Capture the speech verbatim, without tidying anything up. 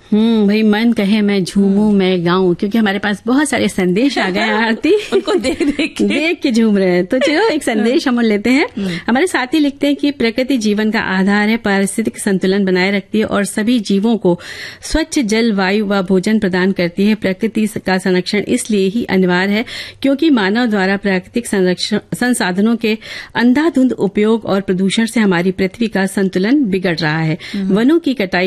हम्म भाई मन कहे मैं झूमूं मैं गाऊं, क्योंकि हमारे पास बहुत सारे संदेश आ गए हैं आरती उनको देख देख के देख के झूम रहे हैं। तो चलो एक संदेश हम लेते हैं। हमारे साथी लिखते हैं कि प्रकृति जीवन का आधार है, पारिस्थितिक संतुलन बनाए रखती है और सभी जीवों को स्वच्छ जल, वायु व भोजन प्रदान करती है। प्रकृति का संरक्षण इसलिए ही अनिवार्य है क्योंकि मानव द्वारा प्राकृतिक संसाधनों के अंधाधुंध उपयोग और प्रदूषण से हमारी पृथ्वी का संतुलन बिगड़ रहा है। वनों की कटाई